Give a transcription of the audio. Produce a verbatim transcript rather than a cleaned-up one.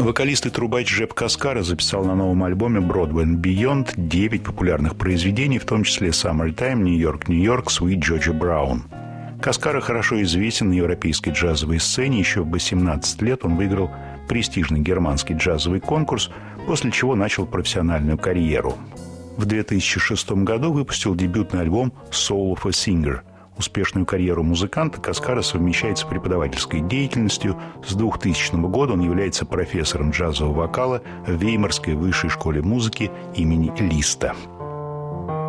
Вокалист и трубач Джеб Каскара записал на новом альбоме «Broadway and Beyond» девять популярных произведений, в том числе «Summertime», «Нью-Йорк, Нью-Йорк», «Sweet Georgia Brown». Каскара хорошо известен на европейской джазовой сцене. Еще в восемнадцать лет он выиграл престижный германский джазовый конкурс, после чего начал профессиональную карьеру. В две тысячи шестом году выпустил дебютный альбом «Soul of a Singer». Успешную карьеру музыканта Каскара совмещает с преподавательской деятельностью. С двухтысячного года он является профессором джазового вокала в Веймарской высшей школе музыки имени Листа.